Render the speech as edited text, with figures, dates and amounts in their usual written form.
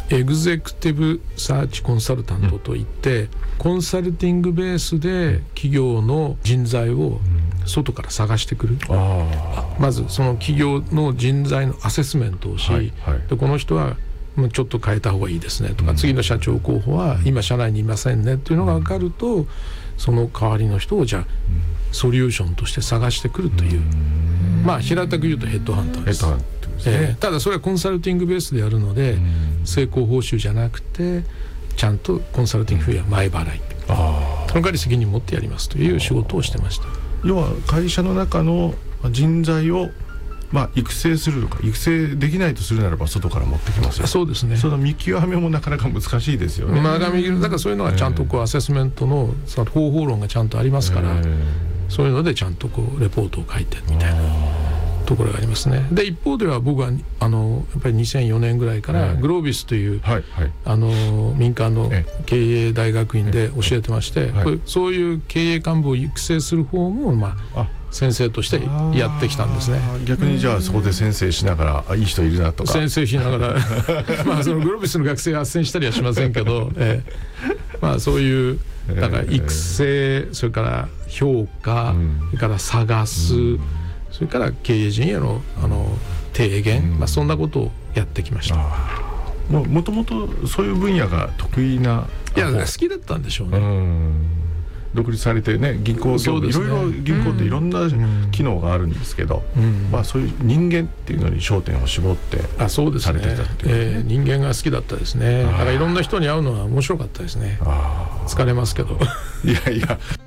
エグゼクティブサーチコンサルタントといって、コンサルティングベースで企業の人材を外から探してくる。まずその企業の人材のアセスメントをし、でこの人はちょっと変えた方がいいですねとか、次の社長候補は今社内にいませんねっていうのが分かると、その代わりの人をじゃあソリューションとして探してくるという、平たく言うとヘッドハンターです。ただそれはコンサルティングベースでやるので、成功報酬じゃなくてちゃんとコンサルティング費は前払い、その代わり責任持ってやりますという仕事をしてました。 要は会社の中の人材を育成するとか、育成できないとするならば外から持ってきますよ。 そうですね。 その見極めもなかなか難しいですよね。 だからそういうのがちゃんとアセスメントのその方法論がちゃんとありますから、そういうのでちゃんとレポートを書いてみたいなところがありますね。で一方では僕はやっぱり2004年ぐらいからグロービスという、民間の経営大学院で教えてまして、そういう経営幹部を育成する方も先生としてやってきたんですね。 逆にじゃあそこで先生しながらいい人いるなとか先生しながらそのグロービスの学生は斡旋したりはしませんけど、そういうだから育成、それから評価、それから探す、それから経営陣への提言、そんなことをやってきました。 もともとそういう分野が得意な、 好きだったんでしょうね。 独立されてね、銀行業、いろいろ銀行っていろんな機能があるんですけど、そういう人間っていうのに焦点を絞ってされてたっていう、 人間が好きだったですね。だからいろんな人に会うのは面白かったですね。疲れますけどいや